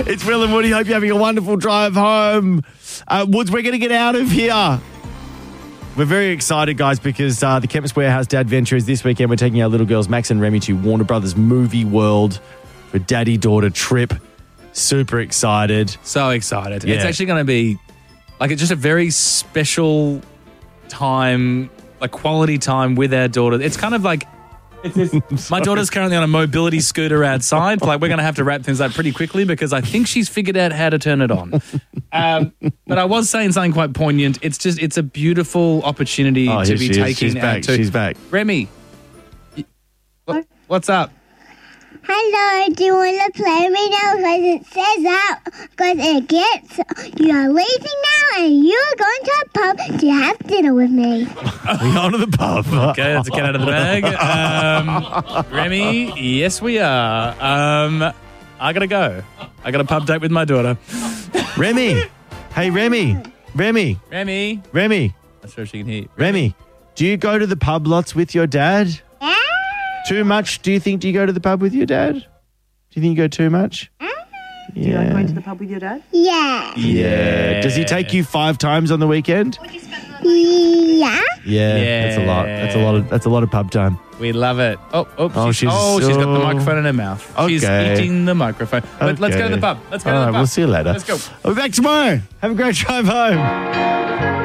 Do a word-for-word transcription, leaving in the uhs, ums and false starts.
It's Will and Woody. Hope you're having a wonderful drive home. Uh, Woods, we're going to get out of here. We're very excited, guys, because uh, the Chemist Warehouse Dad Venture is this weekend. We're taking our little girls, Max and Remy, to Warner Brothers Movie World for daddy-daughter trip. Super excited. So excited. Yeah. It's actually going to be like it's just a very special time, like quality time with our daughter. It's kind of like it's this, my daughter's currently on a mobility scooter outside. Like we're going to have to wrap things up pretty quickly because I think she's figured out how to turn it on. Um, but I was saying something quite poignant. It's just it's a beautiful opportunity Oh, to here be she is. taking She's our back. two- She's back. Remy, y- what, what's up? Hello, do you want to play me now? Because it says that, because it gets, you're leaving now and you're going to a pub to have dinner with me. We're going to the pub. Okay, let's get out of the bag. Um, Remy, yes, we are. Um, I got to go. I got a pub date with my daughter. Remy. Hey, Remy. Remy. Remy. Remy. I'm sure she can hear you. Remy. Do you go to the pub lots with your dad? Yeah? Too much? Do you think? Do you go to the pub with your dad? Do you think you go too much? Yeah. Do you like going to the pub with your dad? Yeah. Yeah. Does he take you five times on the weekend? Yeah. Yeah. That's a lot. That's a lot of. That's a lot of pub time. We love it. Oh, oh, Oh, she's, she's oh, she's got the so- microphone in her mouth. She's Okay. eating the microphone. But let's go to Okay. the pub. Let's go All to the right, pub. we'll see you later. Let's go. I'll be back tomorrow. Have a great drive home.